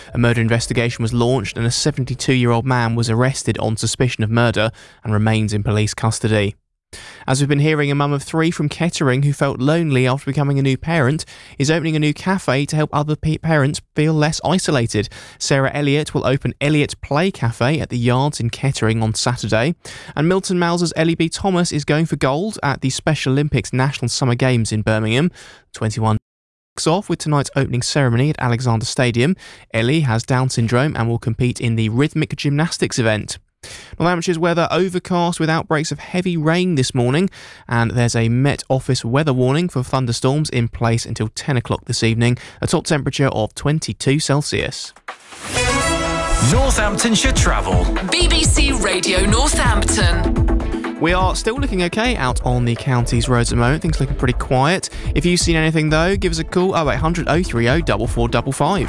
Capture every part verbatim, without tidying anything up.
A murder investigation was launched and a seventy-two-year-old man was arrested on suspicion of murder and remains in police custody. As we've been hearing, a mum of three from Kettering who felt lonely after becoming a new parent is opening a new cafe to help other pe- parents feel less isolated. Sarah Elliott will open Elliott Play Cafe at the Yards in Kettering on Saturday. And Milton Mouser's Ellie B. Thomas is going for gold at the Special Olympics National Summer Games in Birmingham. twenty-one kicks off with tonight's opening ceremony at Alexander Stadium. Ellie has Down syndrome and will compete in the rhythmic gymnastics event. Northamptonshire weather overcast with outbreaks of heavy rain this morning, and there's a Met Office weather warning for thunderstorms in place until ten o'clock this evening, a top temperature of twenty-two Celsius. Northamptonshire travel. B B C Radio Northampton. We are still looking okay out on the county's roads at the moment. Things looking pretty quiet. If you've seen anything though, give us a call oh eight hundred oh three oh four four five five.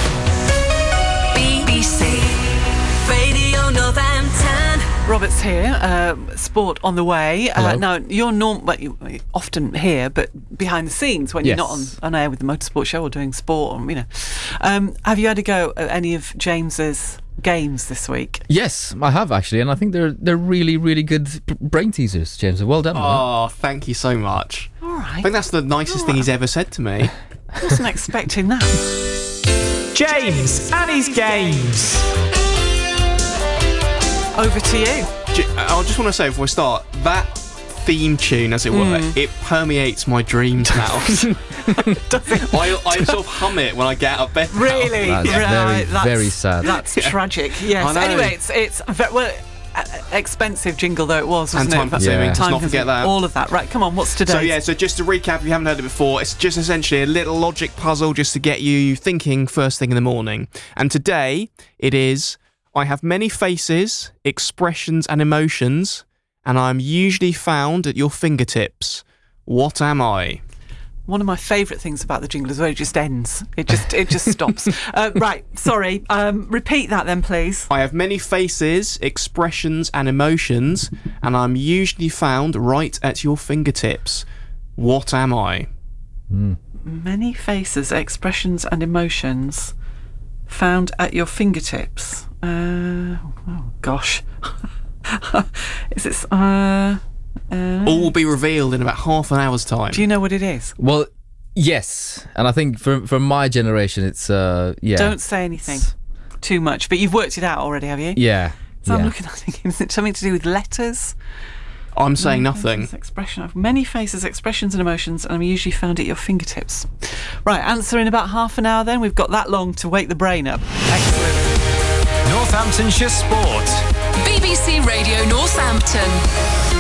B B C Radio Northampton. Robert's here, uh, sport on the way. Uh, now, you're norm- well, you often here, but behind the scenes when Yes. you're not on, on air with the motorsport show or doing sport, or, you know. Um, have you had a go at any of James's games this week? Yes, I have actually, and I think they're they're really, really good b- brain teasers, James. Well done. man. Oh, thank you so much. All right. I think that's the nicest thing he's ever said to me. I wasn't expecting that. James and his games. Over to you. I just want to say before we start, that theme tune, as it were, Mm. it permeates my dreams now. I, I sort of hum it when I get out of bed now. Really? That's Right, very, that's- very sad. That's tragic. Yes. I know. Anyway, it's it's ve- well, uh, expensive jingle though it was, wasn't And it? time-consuming, Yeah. let's not Time-consuming, forget that. All of that. Right, come on, what's today? So yeah, so just to recap, if you haven't heard it before, it's just essentially a little logic puzzle just to get you thinking first thing in the morning. And today, it is, I have many faces, expressions and emotions, and I'm usually found at your fingertips. What am I? One of my favourite things about the jingle is where it just ends. It just it just stops. Uh, right, sorry. Um, repeat that then, please. I have many faces, expressions and emotions, and I'm usually found right at your fingertips. What am I? Many faces, expressions and emotions found at your fingertips. Uh, oh, gosh. Is it... Uh, uh, All will be revealed in about half an hour's time. do you know what it is? Well, yes, and I think for for my generation, it's uh, yeah. Don't say anything too much, but you've worked it out already, have you? Yeah. So yeah. I'm looking at thinking, is it something to do with letters? I'm saying Many nothing. faces, Expression of many faces, expressions and emotions, and I'm usually found at your fingertips. Right, answer in about half an hour then. We've got that long to wake the brain up. Excellent. Northamptonshire Sport. B B C Radio Northampton.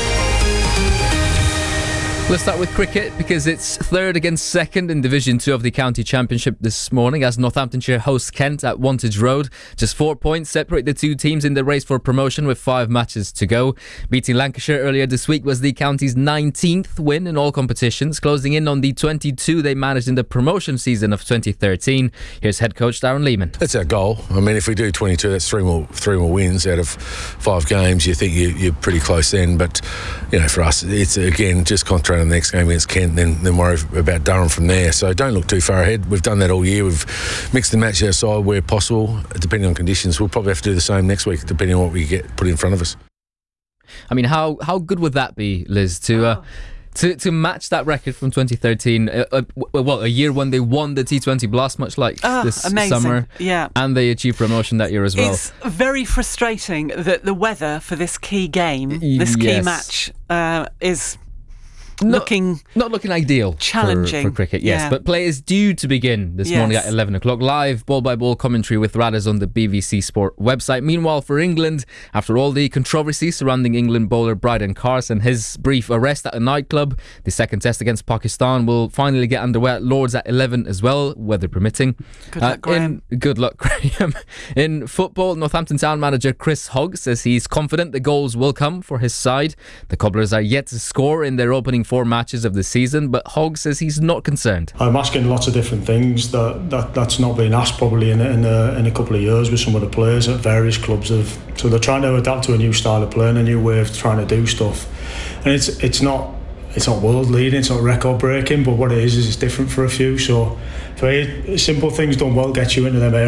Let's start with cricket because it's third against second in Division two of the County Championship this morning as Northamptonshire hosts Kent at Wantage Road. Just four points separate the two teams in the race for promotion with five matches to go. Beating Lancashire earlier this week was the county's nineteenth win in all competitions, closing in on the twenty-two they managed in the promotion season of twenty thirteen. Here's head coach Darren Lehman. That's our goal. I mean, if we do twenty-two, that's three more three more wins out of five games. You think you, you're pretty close then, but you know, for us, it's again just concentrate on the next game against Kent, then then worry about Durham from there. So don't look too far ahead. We've done that all year. We've mixed and matched our side where possible, depending on conditions. We'll probably have to do the same next week, depending on what we get put in front of us. I mean, how how good would that be, Liz, to uh, to to match that record from twenty thirteen? Uh, uh, well, a year when they won the T twenty Blast, much like Ah, this amazing. summer, Yeah. and they achieved promotion that year as well. It's very frustrating that the weather for this key game, this key Yes. match, uh, is Not- looking Not looking ideal for- challenging. for, cricket, yes. Yeah. But play is due to begin this Yes. morning at eleven o'clock. Live ball-by-ball commentary with Radders on the B B C Sport website. Meanwhile, for England, after all the controversy surrounding England bowler Bryden Carson, his brief arrest at a nightclub, the second test against Pakistan will finally get underway at Lords at eleven as well, weather permitting. Good luck, Graham. In, good luck, Graham. In football, Northampton Town manager Chris Hogg says he's confident the goals will come for his side. The Cobblers are yet to score in their opening four matches of the season, but Hogg says he's not concerned. I'm asking lots of different things that, that that's not been asked probably in, in, a, in a couple of years with some of the players at various clubs. Of, so they're trying to adapt to a new style of playing, a new way of trying to do stuff. And it's it's not it's not world leading, it's not record breaking, but what it is is it's different for a few. So very simple things done well get you into them areas.